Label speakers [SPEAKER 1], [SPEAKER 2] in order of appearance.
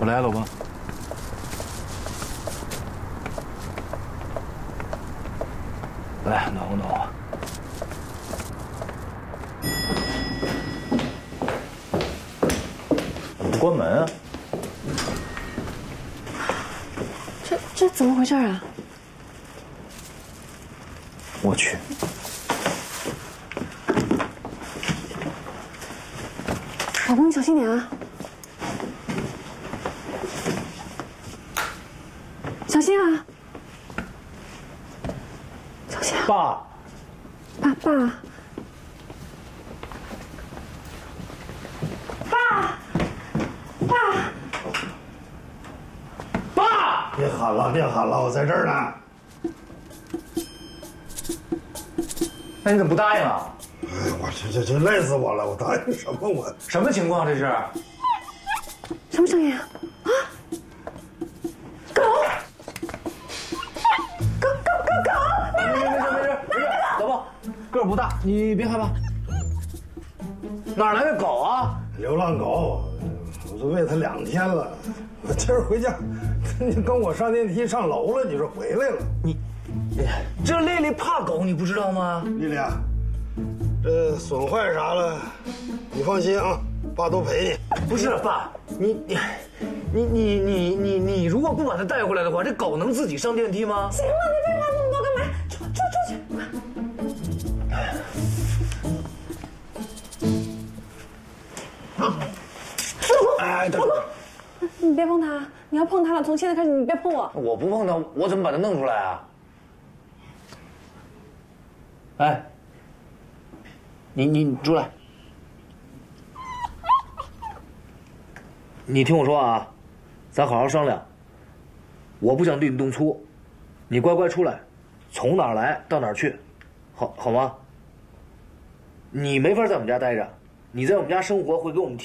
[SPEAKER 1] 我来了吧？来，暖和暖和。怎么不关门啊？
[SPEAKER 2] 这怎么回事啊？
[SPEAKER 1] 我去。
[SPEAKER 2] 老公，你小心点啊！小心啊！小心啊！
[SPEAKER 1] 爸，
[SPEAKER 2] 爸。
[SPEAKER 3] 别喊了，别喊了，我在这儿呢。
[SPEAKER 1] 那你怎么不答应啊？
[SPEAKER 3] 哎，我这累死我了！我答应什么我？
[SPEAKER 1] 什么情况这是？
[SPEAKER 2] 什么声音啊？啊！狗！
[SPEAKER 1] 没事，老婆，个儿不大，你别害怕。哪儿来的狗啊？
[SPEAKER 3] 流浪狗，我都喂它2天了。我今儿回家，你跟我上电梯上楼了，你说回来了。
[SPEAKER 1] 这丽丽怕狗，你不知道吗？
[SPEAKER 3] 丽丽啊，这损坏啥了，你放心啊，爸都陪你。
[SPEAKER 1] 不是爸，你如果不把它带回来的话，这狗能自己上电梯吗？
[SPEAKER 2] 行了，你废话那么多干嘛？出去！
[SPEAKER 3] 哎，等。
[SPEAKER 2] 你别碰它，你要碰它了，从现在开始你别碰我。
[SPEAKER 1] 我不碰它，我怎么把它弄出来啊？哎，你出来，你听我说啊，咱好好商量。我不想对你动粗，你乖乖出来，从哪儿来到哪儿去，好吗？你没法在我们家待着，你在我们家生活会给我们